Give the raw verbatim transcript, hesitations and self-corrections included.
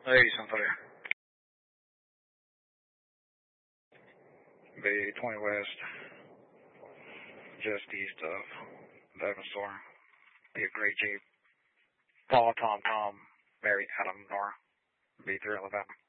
eighty-seven thirty. B twenty West, just east of the Evans store. Be a great Jeep. Paul, Tom, Tom, Mary, Adam, Nora. B three eleven.